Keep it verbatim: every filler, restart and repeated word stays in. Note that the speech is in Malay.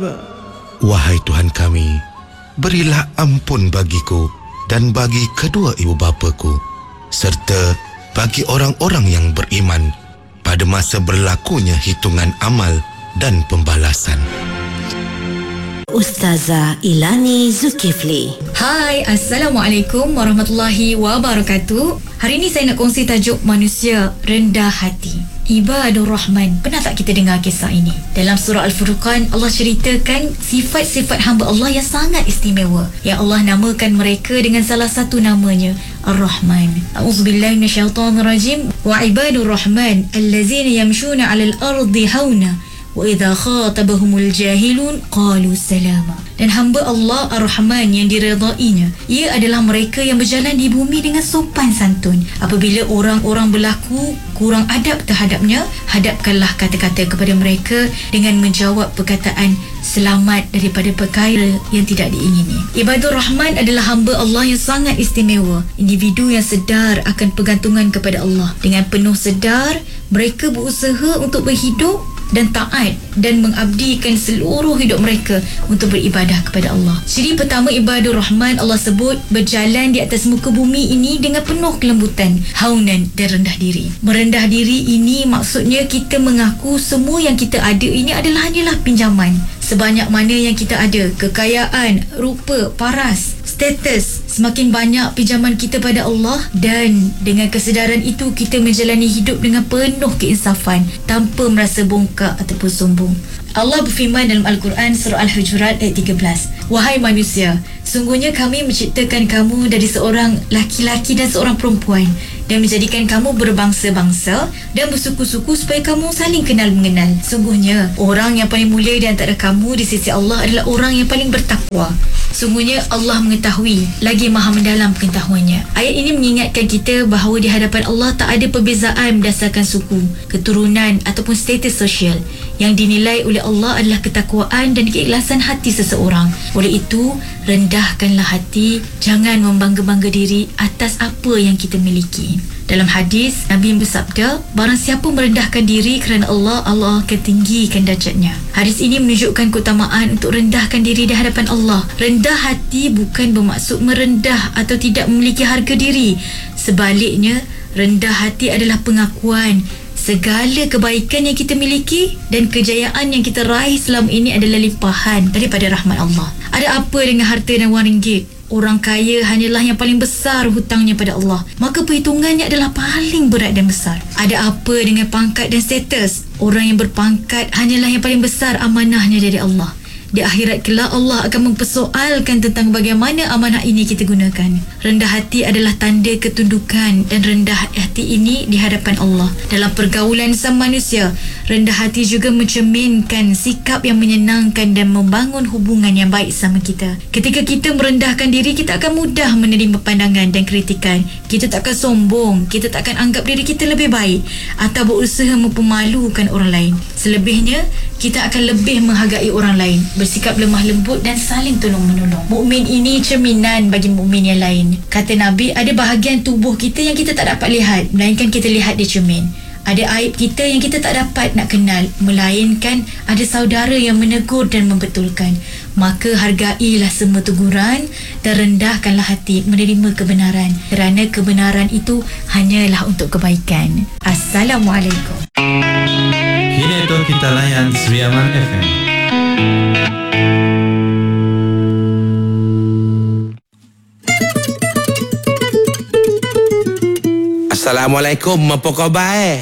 Wahai Tuhan kami, berilah ampun bagiku dan bagi kedua ibu bapaku, serta bagi orang-orang yang beriman pada masa berlakunya hitungan amal dan pembalasan. Ustazah Ilani Zulkifli. Hai, Assalamualaikum warahmatullahi wabarakatuh. Hari ini saya nak kongsi tajuk manusia rendah hati. Ibadur Rahman. Pernah tak kita dengar kisah ini? Dalam surah Al-Furqan, Allah ceritakan sifat-sifat hamba Allah yang sangat istimewa, yang Allah namakan mereka dengan salah satu namanya, Ar-Rahman. A'udzubillahi minasyaitonirrajim. Wa ibadur Rahman allazina yamshuna 'alal ardi hauna wa idza khatabahumul jahilun qalu salama. Dan hamba Allah Ar-Rahman yang diredainya, ia adalah mereka yang berjalan di bumi dengan sopan santun. Apabila orang-orang berlaku kurang adab terhadapnya, hadapkanlah kata-kata kepada mereka dengan menjawab perkataan selamat daripada perkara yang tidak diingini. Ibadur Rahman adalah hamba Allah yang sangat istimewa, individu yang sedar akan pergantungan kepada Allah. Dengan penuh sedar, mereka berusaha untuk berhidup dan taat dan mengabdikan seluruh hidup mereka untuk beribadah kepada Allah. Ciri pertama Ibadur Rahman, Allah sebut berjalan di atas muka bumi ini dengan penuh kelembutan, haunan dan rendah diri. Merendah diri ini maksudnya kita mengaku semua yang kita ada ini adalah hanyalah pinjaman. Sebanyak mana yang kita ada, kekayaan, rupa, paras, status, semakin banyak pinjaman kita pada Allah, dan dengan kesedaran itu kita menjalani hidup dengan penuh keinsafan tanpa merasa bongkak ataupun sombong. Allah berfirman dalam Al-Quran surah Al-Hujurat ayat tiga belas, wahai manusia, sungguhnya kami menciptakan kamu dari seorang laki-laki dan seorang perempuan dan menjadikan kamu berbangsa-bangsa dan bersuku-suku supaya kamu saling kenal mengenal. Sungguhnya orang yang paling mulia di antara kamu di sisi Allah adalah orang yang paling bertakwa. Sungguhnya Allah mengetahui lagi maha mendalam pengetahuannya. Ayat ini mengingatkan kita bahawa di hadapan Allah tak ada perbezaan berdasarkan suku, keturunan ataupun status sosial. Yang dinilai oleh Allah adalah ketakwaan dan keikhlasan hati seseorang. Oleh itu, rendahkanlah hati, jangan membangga-bangga diri atas apa yang kita miliki. Dalam hadis, Nabi bersabda, barang siapa merendahkan diri kerana Allah, Allah akan tinggikan darjatnya. Hadis ini menunjukkan keutamaan untuk rendahkan diri di hadapan Allah. Rendah hati bukan bermaksud merendah atau tidak memiliki harga diri. Sebaliknya, rendah hati adalah pengakuan segala kebaikan yang kita miliki dan kejayaan yang kita raih selama ini adalah limpahan daripada rahmat Allah. Ada apa dengan harta dan wang ringgit? Orang kaya hanyalah yang paling besar hutangnya pada Allah, maka perhitungannya adalah paling berat dan besar. Ada apa dengan pangkat dan status? Orang yang berpangkat hanyalah yang paling besar amanahnya dari Allah. Di akhirat kelak Allah akan mempersoalkan tentang bagaimana amanah ini kita gunakan. Rendah hati adalah tanda ketundukan dan rendah hati ini di hadapan Allah. Dalam pergaulan sama manusia, rendah hati juga mencerminkan sikap yang menyenangkan dan membangun hubungan yang baik sama kita. Ketika kita merendahkan diri, kita akan mudah menerima pandangan dan kritikan. Kita tak akan sombong, kita tak akan anggap diri kita lebih baik atau berusaha mempermalukan orang lain. Selebihnya, kita akan lebih menghargai orang lain, bersikap lemah lembut dan saling tolong-menolong. Mukmin ini cerminan bagi mukmin yang lain. Kata Nabi, ada bahagian tubuh kita yang kita tak dapat lihat, melainkan kita lihat di cermin. Ada aib kita yang kita tak dapat nak kenal, melainkan ada saudara yang menegur dan membetulkan. Maka hargailah semua teguran dan rendahkanlah hati menerima kebenaran, kerana kebenaran itu hanyalah untuk kebaikan. Assalamualaikum. Kini itu kita layan Sri Aman F M. Assalamualaikum, apa khabar?